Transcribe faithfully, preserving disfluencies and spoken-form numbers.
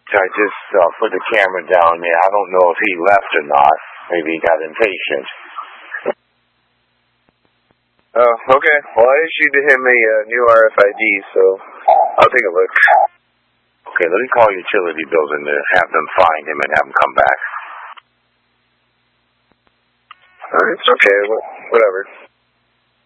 I just uh, put the camera down there. I don't know if he left or not. Maybe he got impatient. Oh, okay. Well, I issued him a uh, new R F I D, so I'll take a look. Okay, let me call utility bills and have them find him and have him come back. Uh, it's okay. Whatever.